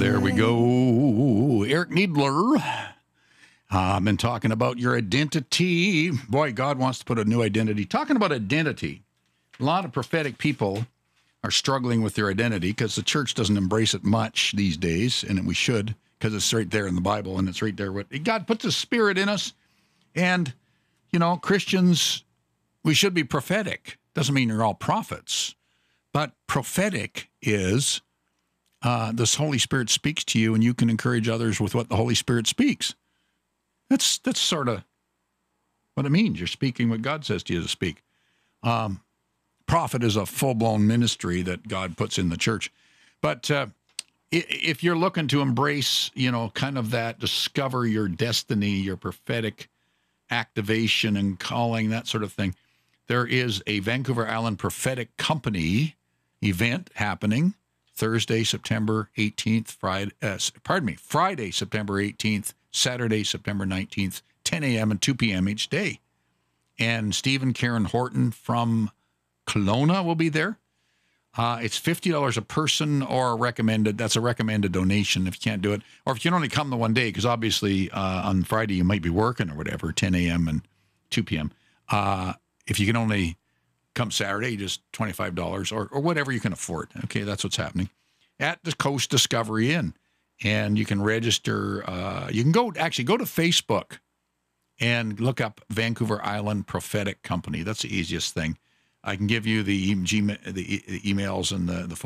There we go. Eric Needler. I've been talking about your identity. Boy, God wants to put a new identity. Talking about identity, a lot of prophetic people are struggling with their identity because the church doesn't embrace it much these days, and we should, because it's right there in the Bible, and it's right there. God puts a spirit in us, and, you know, Christians, we should be prophetic. Doesn't mean you're all prophets, but prophetic is this Holy Spirit speaks to you, and you can encourage others with what the Holy Spirit speaks. That's sort of what it means. You're speaking what God says to you to speak. Prophet is a full-blown ministry that God puts in the church. But if you're looking to embrace, you know, kind of that, discover your destiny, your prophetic activation and calling, that sort of thing, there is a Vancouver Island Prophetic Company event happening Thursday, September 18th, Friday, September 18th, Saturday, September 19th, 10 a.m. and 2 p.m. each day. And Steve and Karen Horton from Kelowna will be there. It's $50 a person, or recommended. That's a recommended donation if you can't do it. Or if you can only come the one day, because obviously on Friday you might be working or whatever, 10 a.m. and 2 p.m. If you can only come Saturday, just $25 or whatever you can afford. Okay, that's what's happening at the Coast Discovery Inn. And you can register. You can go to Facebook and look up Vancouver Island Prophetic Company. That's the easiest thing. I can give you the emails and the phone